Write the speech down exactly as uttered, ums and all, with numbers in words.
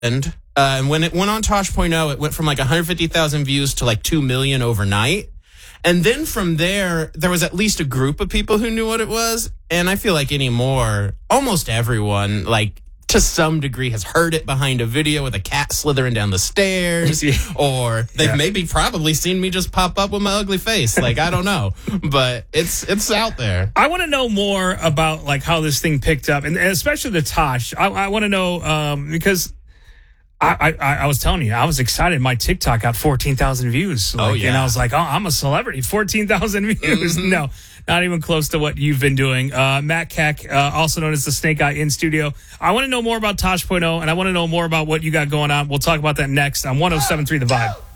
Uh, and when it went on Tosh point oh, it went from like one hundred fifty thousand views to like two million overnight. And then from there, there was at least a group of people who knew what it was. And I feel like anymore, almost everyone, like, to some degree, has heard it behind a video with a cat slithering down the stairs. Yeah. Or they've yeah. maybe probably seen me just pop up with my ugly face. Like, I don't know. But it's it's out there. I want to know more about, like, how this thing picked up. And especially the Tosh. I, I want to know, um, because... I, I, I was telling you, I was excited. My TikTok got fourteen thousand views. Like, oh, yeah. And I was like, oh, I'm a celebrity. fourteen thousand views. Mm-hmm. No, not even close to what you've been doing. Uh, Matt Keck, uh, also known as the Snake Guy in studio. I want to know more about Tosh point oh, and I want to know more about what you got going on. We'll talk about that next on one oh seven point three The Vibe.